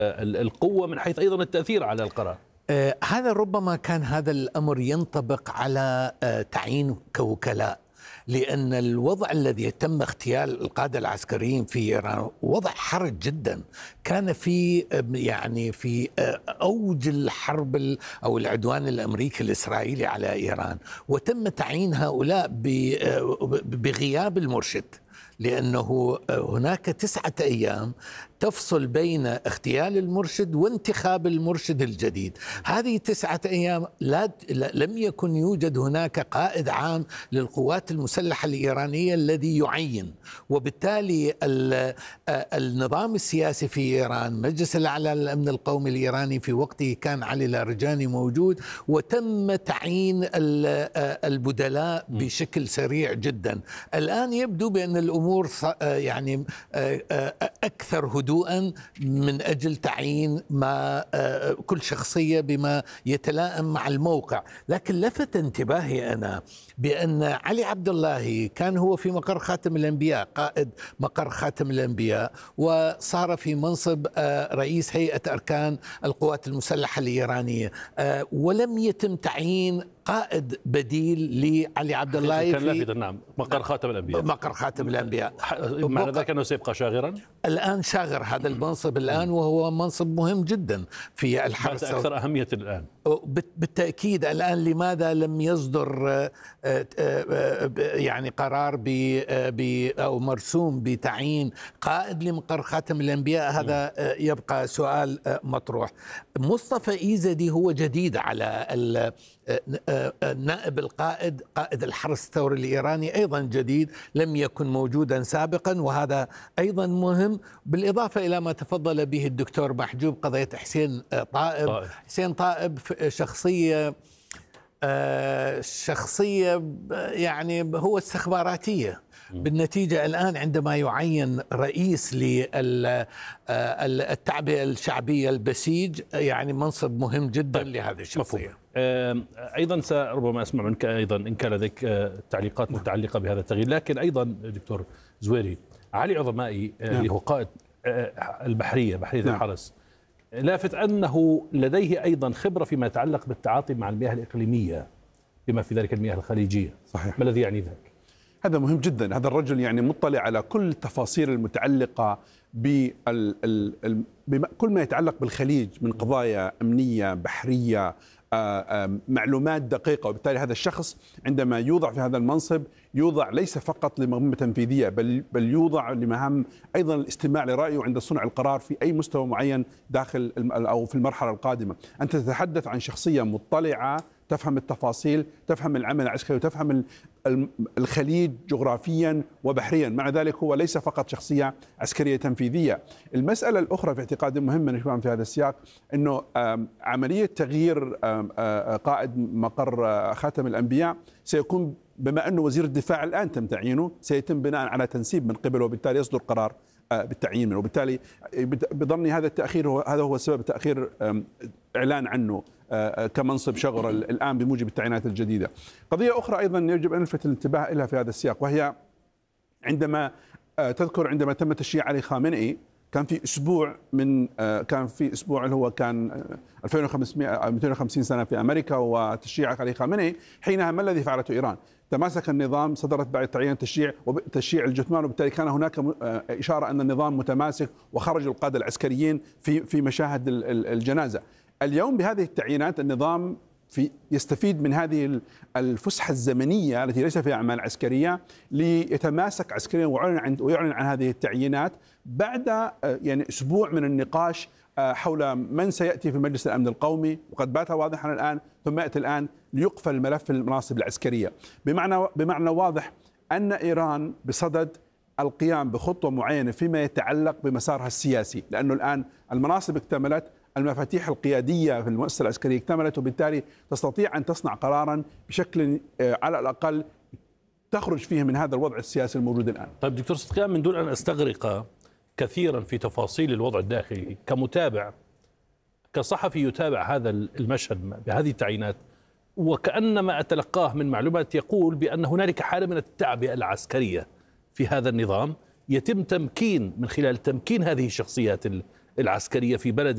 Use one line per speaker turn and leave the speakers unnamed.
القوة من حيث أيضا التأثير على القرار.
هذا ربما كان هذا الأمر ينطبق على تعيين كوكلاء، لأن الوضع الذي تم اغتيال القادة العسكريين في إيران وضع حرج جدا. كان في في أوج الحرب أو العدوان الأمريكي الإسرائيلي على إيران، وتم تعيين هؤلاء بغياب المرشد، لأنه هناك 9 أيام تفصل بين اغتيال المرشد وانتخاب المرشد الجديد. هذه 9 أيام لم يكن يوجد هناك قائد عام للقوات المسلحة الإيرانية الذي يعين، وبالتالي النظام السياسي في إيران، مجلس الأعلى للأمن القومي الإيراني في وقته كان علي لاrijani موجود، وتم تعيين البدلاء بشكل سريع جدا. الآن يبدو بأن الأمور أكثر هدوءا من أجل تعيين كل شخصية بما يتلائم مع الموقع. لكن لفت انتباهي أنا بأن علي عبد الله كان هو في مقر خاتم الأنبياء، قائد مقر خاتم الأنبياء، وصار في منصب رئيس هيئة أركان القوات المسلحة الإيرانية، ولم يتم تعيين قائد بديل لعلي عبد الله
كان لافتا. نعم، مقر خاتم الأنبياء.
مقر خاتم الأنبياء.
معنى ذلك أنه سيبقى شاغرا؟
الآن شاغر هذا المنصب الآن، وهو منصب مهم جدا في الحرب السعودية،
أكثر أهمية الآن.
بالتأكيد. الآن لماذا لم يصدر قرار أو مرسوم بتعيين قائد لمقر خاتم الأنبياء؟ هذا يبقى سؤال مطروح. مصطفى إيزدي هو جديد على نائب القائد، قائد الحرس الثوري الإيراني أيضا جديد، لم يكن موجودا سابقا، وهذا أيضا مهم. بالإضافة إلى ما تفضل به الدكتور محجوب، قضية حسين طائب. حسين طائب شخصية هو استخباراتية. بالنتيجة الآن عندما يعين رئيس للتعبئة الشعبية البسيج، منصب مهم جدا لهذه الشخصية.
أيضا ربما أسمع منك أيضا إن كان لديك تعليقات متعلقة بهذا التغيير. لكن أيضا دكتور زويري، علي عظمائي اللي هو قائد بحرية الحرس، لافت أنه لديه أيضا خبرة فيما يتعلق بالتعاطي مع المياه الإقليمية، بما في ذلك المياه الخليجية.
صحيح.
ما الذي يعني ذلك؟
هذا مهم جدا. هذا الرجل مطلع على كل التفاصيل المتعلقة بكل ما يتعلق بالخليج من قضايا أمنية بحرية، معلومات دقيقة. وبالتالي هذا الشخص عندما يوضع في هذا المنصب يوضع ليس فقط لمهمة تنفيذية، بل يوضع لمهام أيضا الاستماع لرأيه عند صنع القرار في أي مستوى معين داخل أو في المرحلة القادمة. أنت تتحدث عن شخصية مطلعة، تفهم التفاصيل، تفهم العمل العسكري، وتفهم الخليج جغرافيا وبحريا. مع ذلك هو ليس فقط شخصية عسكرية تنفيذية. المسألة الأخرى في اعتقادي مهمة نفهم في هذا السياق، أنه عملية تغيير قائد مقر خاتم الأنبياء سيكون، بما أنه وزير الدفاع الآن تم تعيينه، سيتم بناء على تنسيب من قبله، وبالتالي يصدر قرار بالتعيين منه. وبالتالي بظني هذا التأخير هذا هو سبب تأخير إعلان عنه كمنصب شغر الآن بموجب التعيينات الجديدة. قضية أخرى أيضا يجب أن نلفت الانتباه إليها في هذا السياق، وهي عندما تذكر عندما تم تشييع علي خامنئي، كان في أسبوع اللي هو كان 250 سنة في أمريكا وتشييع علي خامنئي. حينها ما الذي فعلته إيران؟ تماسك النظام، صدرت بعد تعيين تشييع الجثمان، وبالتالي كان هناك إشارة أن النظام متماسك، وخرجوا القادة العسكريين في مشاهد الجنازة. اليوم بهذه التعيينات النظام يستفيد من هذه الفسحة الزمنية التي ليس فيها أعمال عسكرية ليتماسك عسكريا ويعلن عن هذه التعيينات بعد أسبوع من النقاش حول من سيأتي في مجلس الأمن القومي، وقد بات واضحا الآن، ثم يأتي الآن ليقفل ملف المناصب العسكرية. بمعنى واضح أن إيران بصدد القيام بخطوة معينة فيما يتعلق بمسارها السياسي، لأنه الآن المناصب اكتملت، المفاتيح القيادية في المؤسسة العسكرية اكتملت، وبالتالي تستطيع أن تصنع قرارا بشكل على الأقل تخرج فيه من هذا الوضع السياسي الموجود الآن.
طيب دكتور صدقيان، من دون أن أستغرق كثيرا في تفاصيل الوضع الداخلي، كمتابع كصحفي يتابع هذا المشهد بهذه التعيينات، وكأنما أتلقاه من معلومات يقول بأن هنالك حالة من التعبئة العسكرية في هذا النظام، يتم تمكين من خلال تمكين هذه الشخصيات العسكرية في بلد